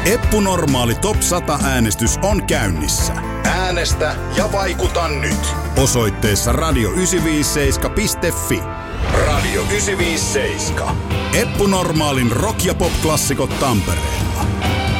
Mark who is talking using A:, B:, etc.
A: Eppu Normaali Top 100 äänestys on käynnissä. Äänestä ja vaikuta nyt. Osoitteessa radio957.fi. Radio 957. Eppu Normaalin rock- ja pop-klassikot Tampereella.